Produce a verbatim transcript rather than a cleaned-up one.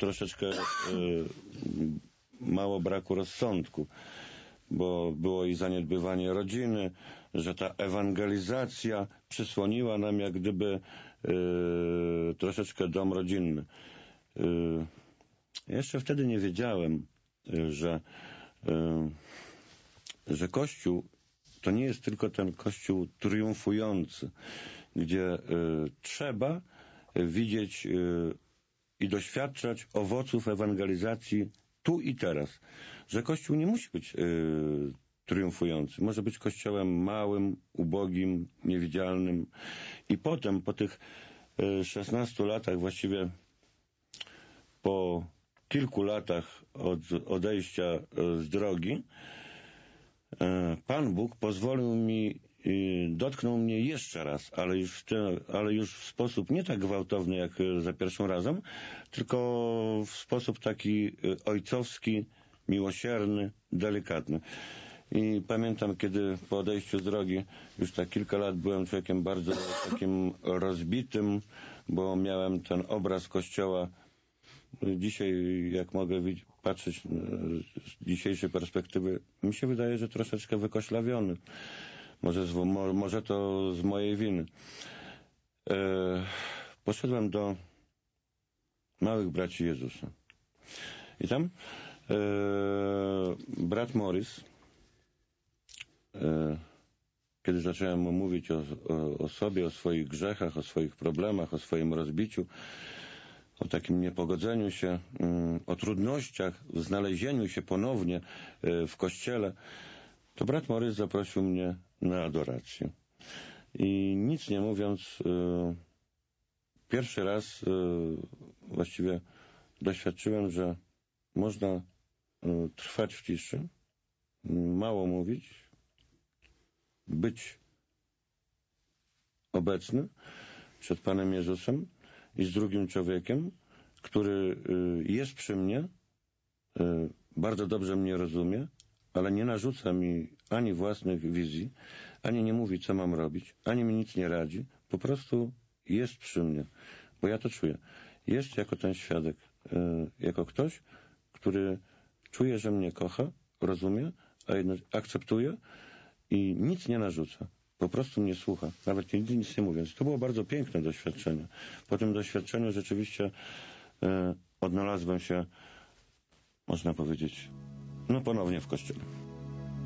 troszeczkę y, mało braku rozsądku, bo było i zaniedbywanie rodziny, że ta ewangelizacja przysłoniła nam jak gdyby y, troszeczkę dom rodzinny. Y, jeszcze wtedy nie wiedziałem, y, że, y, że Kościół to nie jest tylko ten Kościół triumfujący, gdzie y, trzeba widzieć y, i doświadczać owoców ewangelizacji tu i teraz. Że Kościół nie musi być y, triumfujący. Może być kościołem małym, ubogim, niewidzialnym. I potem, po tych y, szesnastu latach, właściwie po kilku latach od odejścia y, z drogi, Pan Bóg pozwolił mi, dotknął mnie jeszcze raz, ale już, w te, ale już w sposób nie tak gwałtowny jak za pierwszym razem, tylko w sposób taki ojcowski, miłosierny, delikatny. I pamiętam, kiedy po odejściu z drogi, już tak kilka lat byłem człowiekiem bardzo takim rozbitym, bo miałem ten obraz Kościoła. Dzisiaj, jak mogę patrzeć z dzisiejszej perspektywy, mi się wydaje, że troszeczkę wykoślawiony. Może, z, mo, może to z mojej winy. E, poszedłem do małych braci Jezusa. I tam e, brat Morris, e, kiedy zacząłem mu mówić o, o, o sobie, o swoich grzechach, o swoich problemach, o swoim rozbiciu, o takim niepogodzeniu się, o trudnościach w znalezieniu się ponownie w Kościele, to brat Morris zaprosił mnie na adorację. I nic nie mówiąc, pierwszy raz właściwie doświadczyłem, że można trwać w ciszy, mało mówić, być obecny przed Panem Jezusem i z drugim człowiekiem, który jest przy mnie, bardzo dobrze mnie rozumie, ale nie narzuca mi ani własnych wizji, ani nie mówi, co mam robić, ani mi nic nie radzi. Po prostu jest przy mnie, bo ja to czuję. Jest jako ten świadek, jako ktoś, który czuje, że mnie kocha, rozumie, a jednocześnie akceptuje i nic nie narzuca. Po prostu mnie słucha, nawet nigdy nic nie mówiąc. To było bardzo piękne doświadczenie. Po tym doświadczeniu rzeczywiście e, odnalazłem się, można powiedzieć, no ponownie w Kościele.